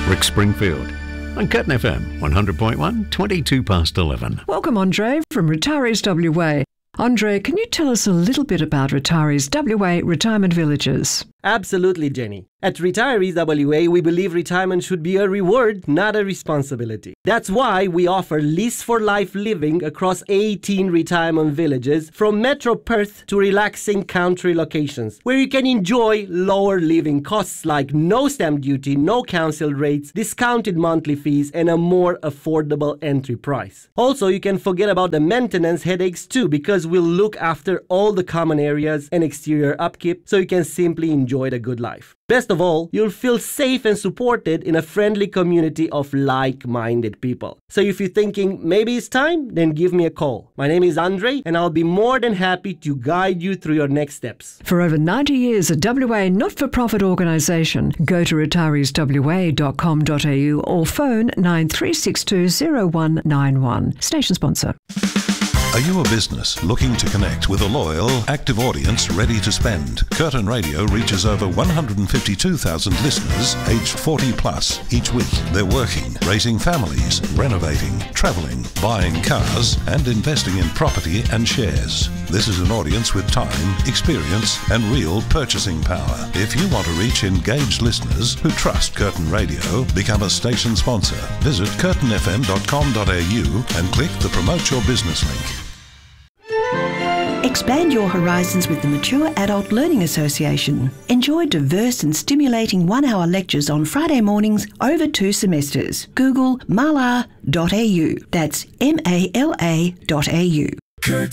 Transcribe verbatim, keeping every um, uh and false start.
Rick Springfield on Curtin F M one hundred point one, twenty-two past eleven. Welcome, Andre, from Retirees W A. Andre, can you tell us a little bit about Retirees W A Retirement Villages? Absolutely, Jenny. At Retirees W A, we believe retirement should be a reward, not a responsibility. That's why we offer Lease for Life living across eighteen retirement villages, from Metro Perth to relaxing country locations, where you can enjoy lower living costs like no stamp duty, no council rates, discounted monthly fees, and a more affordable entry price. Also, you can forget about the maintenance headaches too, because we'll look after all the common areas and exterior upkeep, so you can simply enjoy the good life. Best of all, you'll feel safe and supported in a friendly community of like-minded people. So if you're thinking maybe it's time, then give me a call. My name is Andre, and I'll be more than happy to guide you through your next steps. For over ninety years, a W A not-for-profit organisation. Go to retirees w a dot com dot a u or phone nine three six two zero one nine one. Station sponsor. Are you a business looking to connect with a loyal, active audience ready to spend? Curtin Radio reaches over one hundred fifty-two thousand listeners aged forty plus each week. They're working, raising families, renovating, travelling, buying cars, and investing in property and shares. This is an audience with time, experience, and real purchasing power. If you want to reach engaged listeners who trust Curtin Radio, become a station sponsor. Visit curtin f m dot com dot a u and click the Promote Your Business link. Expand your horizons with the Mature Adult Learning Association. Enjoy diverse and stimulating one-hour lectures on Friday mornings over two semesters. Google mala dot a u. That's M A L A dot A U.